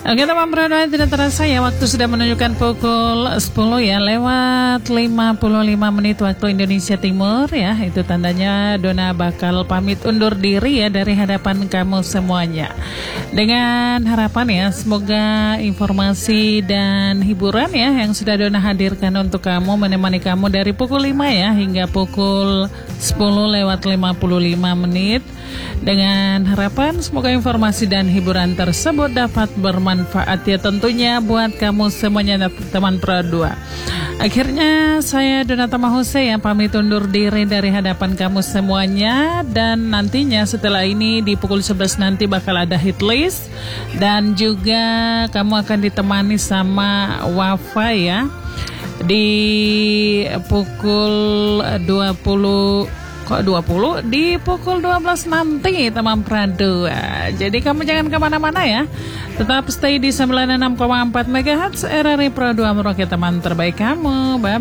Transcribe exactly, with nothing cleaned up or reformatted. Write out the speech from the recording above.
Oke teman berdua, tidak terasa ya waktu sudah menunjukkan pukul sepuluh ya lewat lima puluh lima menit waktu Indonesia Timur ya. Itu tandanya Dona bakal pamit undur diri ya dari hadapan kamu semuanya. Dengan harapan ya semoga informasi dan hiburan ya yang sudah Dona hadirkan untuk kamu menemani kamu dari pukul lima ya hingga pukul sepuluh lewat lima puluh lima menit. Dengan harapan semoga informasi dan hiburan tersebut dapat bermanfaat ya tentunya buat kamu semuanya teman Pro dua. Akhirnya saya Donata Mahose yang pamit undur diri dari hadapan kamu semuanya. Dan nantinya setelah ini di pukul sebelas nanti bakal ada hit list. Dan juga kamu akan ditemani sama Wafa ya di pukul dua puluh kok dua puluh di pukul dua belas nanti teman Prado. Jadi kamu jangan kemana-mana ya, tetap stay di sembilan puluh enam koma empat megahertz R R I Pro dua Merauke teman terbaik kamu. Bye.